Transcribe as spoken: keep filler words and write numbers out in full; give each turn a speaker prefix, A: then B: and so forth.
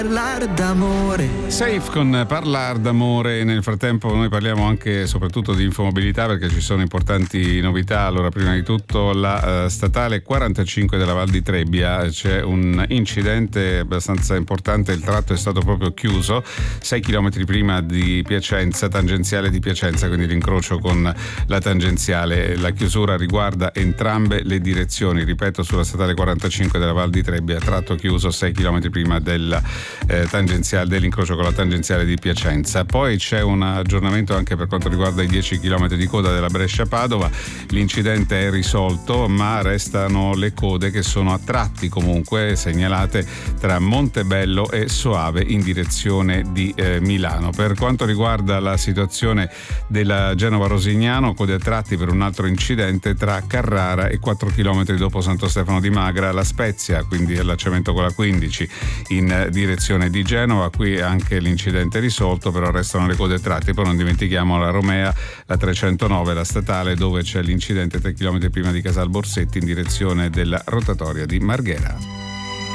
A: Parlar d'amore.
B: Safe con Parlar d'amore. Nel frattempo noi parliamo anche e soprattutto di infomobilità, perché ci sono importanti novità. Allora, prima di tutto la uh, statale quarantacinque della Val di Trebbia, c'è un incidente abbastanza importante, il tratto è stato proprio chiuso sei chilometri prima di Piacenza, tangenziale di Piacenza, quindi l'incrocio con la tangenziale. La chiusura riguarda entrambe le direzioni, ripeto, sulla statale quarantacinque della Val di Trebbia, tratto chiuso sei chilometri prima del Eh, tangenziale, dell'incrocio con la tangenziale di Piacenza. Poi c'è un aggiornamento anche per quanto riguarda i dieci chilometri di coda della Brescia-Padova. L'incidente è risolto, ma restano le code che sono a tratti comunque segnalate tra Montebello e Soave in direzione di eh, Milano. Per quanto riguarda la situazione della Genova-Rosignano, code a tratti per un altro incidente tra Carrara e quattro chilometri dopo Santo Stefano di Magra. La Spezia, quindi allacciamento con la quindici in direzione di Genova, qui anche l'incidente è risolto, però restano le code a tratti. Poi non dimentichiamo la Romea, la trecentonove, la statale, dove c'è l'incidente tre chilometri prima di Casal Borsetti in direzione della rotatoria di Marghera.